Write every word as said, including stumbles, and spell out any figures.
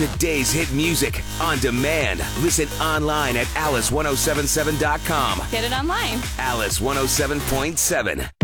today's hit music on demand. Listen online at alice ten seventy-seven dot com. Get it online. Alice one oh seven point seven.